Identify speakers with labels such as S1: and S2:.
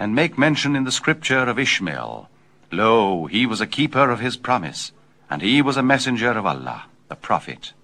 S1: and make mention in the scripture of Ishmael. Lo, he was a keeper of his promise, and he was a messenger of Allah, the prophet.